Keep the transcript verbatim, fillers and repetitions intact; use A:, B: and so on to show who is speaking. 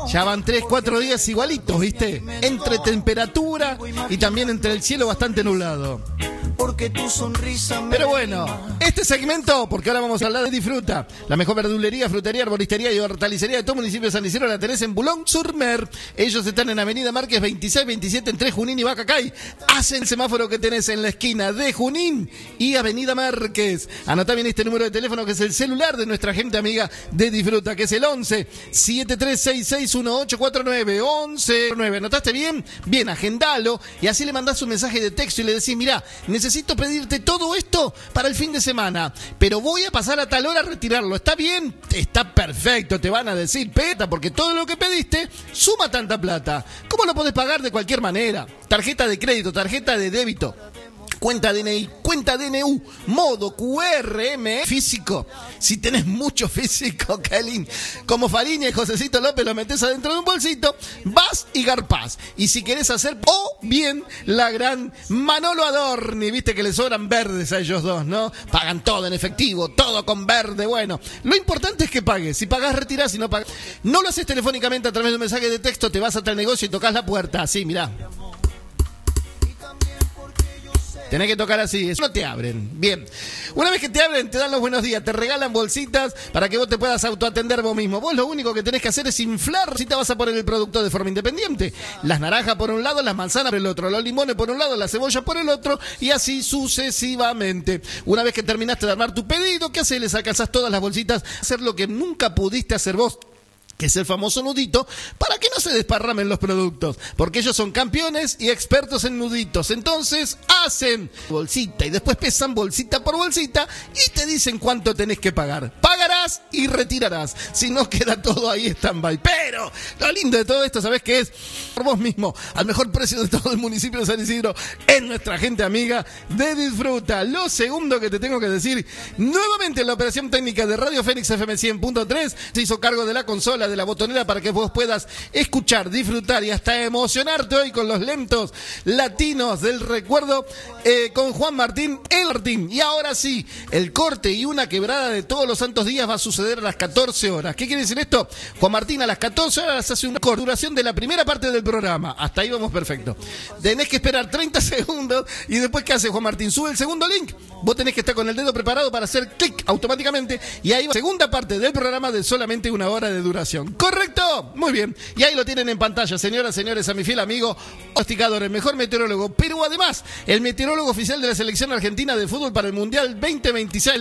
A: Ya van tres, cuatro días igualitos, ¿viste? Entre temperatura y también entre el cielo bastante nublado.
B: Porque tu sonrisa me...
A: Pero bueno, este segmento, porque ahora vamos a hablar de Disfruta. La mejor verdulería, frutería, arboristería y hortalicería de todo el municipio de San Isidro la tenés en Boulogne-sur-Mer. Ellos están en Avenida Márquez veintiséis veintisiete entre Junín y Bacacay. Hacen el semáforo que tenés en la esquina de Junín y Avenida Márquez. Anotá bien este número de teléfono que es el celular de nuestra gente amiga de Disfruta, que es el once, setenta y tres sesenta y seis dieciocho cuarenta y nueve. once nueve. ¿Anotaste bien? Bien, agendalo y así le mandás un mensaje de texto y le decís, mirá, necesito pedirte todo esto para el fin de semana, pero voy a pasar a tal hora a retirarlo. ¿Está bien? Está perfecto, te van a decir, peta, porque todo lo que pediste suma tanta plata. ¿Cómo lo podés pagar? De cualquier manera. Tarjeta de crédito, tarjeta de débito, cuenta D N I, cuenta D N U, modo Q R M, físico. Si tenés mucho físico, Kelly, como Fariña y Josecito López, lo metés adentro de un bolsito, vas y garpás. Y si querés hacer, o bien la gran Manolo Adorni, viste que le sobran verdes a ellos dos, ¿no? Pagan todo en efectivo, todo con verde. Bueno, lo importante es que pagues. Si pagás, retirás. Si no pagás, no lo haces telefónicamente a través de un mensaje de texto, te vas hasta el negocio y tocas la puerta. Así, mirá. Tenés que tocar así, eso no te abren. Bien, una vez que te abren, te dan los buenos días, te regalan bolsitas para que vos te puedas autoatender vos mismo. Vos lo único que tenés que hacer es inflar, si te vas a poner el producto de forma independiente. Las naranjas por un lado, las manzanas por el otro, los limones por un lado, la cebolla por el otro, y así sucesivamente. Una vez que terminaste de armar tu pedido, ¿qué haces? Les alcanzás todas las bolsitas, hacer lo que nunca pudiste hacer vos, que es el famoso nudito, para que no se desparramen los productos, porque ellos son campeones y expertos en nuditos. Entonces hacen bolsita y después pesan bolsita por bolsita y te dicen cuánto tenés que pagar. Pagarás y retirarás, si no queda todo ahí stand-by. Pero lo lindo de todo esto, ¿sabés qué es? Por vos mismo, al mejor precio de todo el municipio de San Isidro, es nuestra gente amiga de Disfruta. Lo segundo que te tengo que decir, nuevamente la operación técnica de Radio Fénix F M cien punto tres se hizo cargo de la consola, de la botonera, para que vos puedas escuchar, disfrutar y hasta emocionarte hoy con los lentos latinos del recuerdo eh, con Juan Martín El Martín. Y ahora sí, el corte y una quebrada de todos los santos días va a suceder a las catorce horas. ¿Qué quiere decir esto? Juan Martín a las catorce horas hace una duración de la primera parte del programa. Hasta ahí vamos perfecto. Tenés que esperar treinta segundos y después ¿qué hace Juan Martín? Sube el segundo link. Vos tenés que estar con el dedo preparado para hacer clic automáticamente y ahí va la segunda parte del programa de solamente una hora de duración. ¿Correcto? Muy bien. Y ahí lo tienen en pantalla, señoras, señores, a mi fiel amigo hosticador, el mejor meteorólogo, pero además el meteorólogo oficial de la selección argentina de fútbol para el Mundial veinte veintiséis.